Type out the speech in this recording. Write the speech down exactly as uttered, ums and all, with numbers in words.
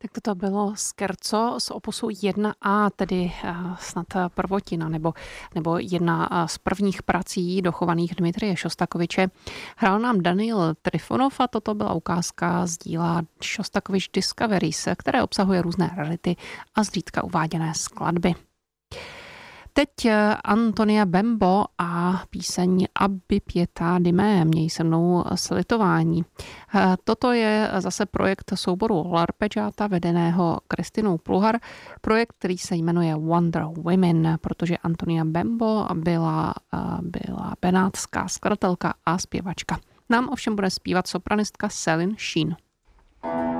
Tak toto bylo scherzo z opusu jedna a, tedy snad prvotina nebo, nebo jedna z prvních prací dochovaných Dmitrije Šostakoviče. Hrál nám Daniil Trifonov a toto byla ukázka z díla Šostakovič Discoveries, které obsahuje různé rarity a zřídka uváděné skladby. Teď Antonia Bembo a píseň Abbi pietà di me, měj se mnou slitování. Toto je zase projekt souboru L'Arpeggiata vedeného Kristinou Pluhar, projekt, který se jmenuje Wonder Women, protože Antonia Bembo byla, byla benátská skladatelka a zpěvačka. Nám ovšem bude zpívat sopranistka Celine Sheen.